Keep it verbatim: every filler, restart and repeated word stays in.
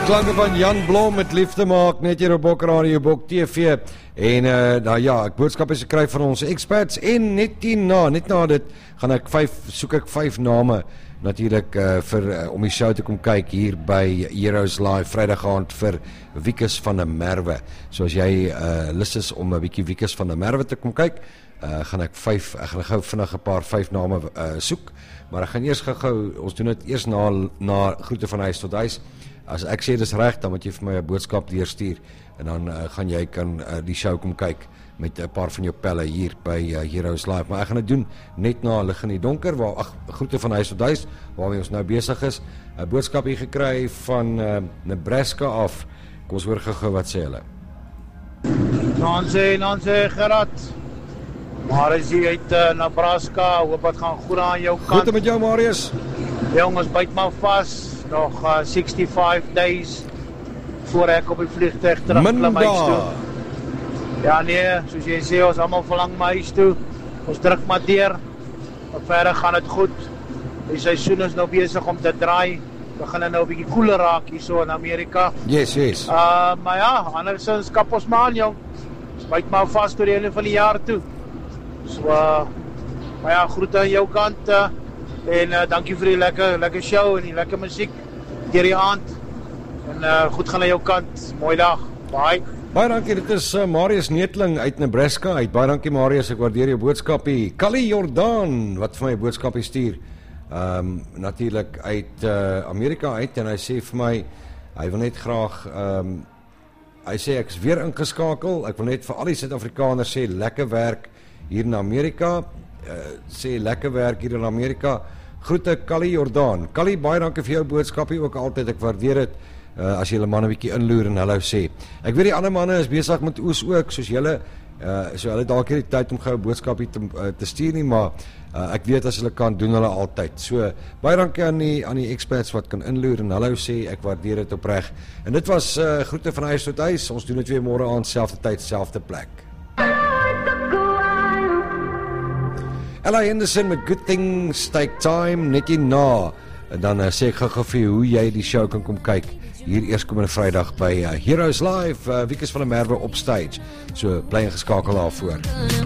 klanke van Jan Blom met liefde maak, net hier op Bok Radio, Bok T V. En uh, nou ja, ek boodskap is gekry van ons experts en net die na, net na dit gaan ek vyf, soek ek vyf name natuurlik uh, vir uh, om die show te kom kyk hier by Heroes Live Vrydag aand vir Wikus van der Merwe. So as jy uh, lus is om 'n bietjie Wikus van der Merwe te kom kyk, uh, gaan ek vyf, ek gaan gou vinnig 'n paar vyf name uh, soek, maar ek gaan eers gou, ons doen dit eers na na groete van huis tot huis. As ek sê dis reg, dan moet jy vir my 'n boodskap deurstuur en dan uh, gaan jy kan uh, die show kom kyk met 'n paar van jou pelle hier by uh, Heroes Live. Maar ek gaan dit doen net na lig in die donker, waar ag groete van huis tot huis, waarmee ons nou besig is. 'n Boodskap hier gekry van uh, Nebraska af. Kom ons hoor gou wat sê hulle. Nancy, Nancy Gerard. Maar as jy uit uh, Nebraska, hoop dit gaan goed aan jou kant. Groete met jou, Marius. Jongens, byt maar vas. Nog uh, sixty-five days voor ek op die vliegtuig terugklim huis toe. Ja nee, soos jy sê, ons almal verlang my huis toe. Ons druk maar deur. Maar verder gaan dit goed. Die seisoen is nou besig om te draai. Begin nou 'n bietjie koeler raak hier so in Amerika. Yes, yes. Uh, maar ja, andersins kap ons maar aan, jong. Byt maar vas tot die einde van die jaar toe. So, uh, maar ja, groete aan jou kant. Uh, En uh, dankie vir die lekker, lekker show en die lekker musiek deur die aand. En uh, goed gaan aan jou kant. Mooi dag. Bye. Baie dankie, dit is uh, Marius Neetling uit Nebraska uit. Baie dankie Marius, ek waardeer jou boodskapie. Kali Jordan, wat vir my 'n boodskapie stuur. Ehm um, natuurlik uit uh, Amerika uit en hy sê vir my, hy wil net graag, ehm um, hy sê ek is weer ingeskakel. Ek wil net vir al die Suid-Afrikaners sê lekker werk hier in Amerika. Uh, sê lekker werk hier in Amerika. Groete Kali Jordan. Kali, baie dankie vir jou boodskapie ook altyd. Ek waardeer dit uh, as julle manne 'n bietjie inloer en hallo sê. Ek weet die ander manne is besig met oes ook soos julle. Uh, so hulle dalk nie die tyd om gou 'n boodskapie te, uh, te stuur nie, maar uh, ek weet as hulle kan, doen hulle altyd. So baie dankie aan die aan die experts wat kan inloer en hallo sê. Ek waardeer dit opreg. En dit was uh, groete van huis tot huis. Ons doen dit weer môre aand, selfde tyd, selfde plek. Ella Henderson met Good Things Take Time, net hierna. En dan uh, sê ek gou vir hoe jy die show kan kom kyk. Hier eerskomende Vrydag by uh, Heroes Live, uh, Wikus van der Merwe op stage. So bly ingeskakel daarvoor.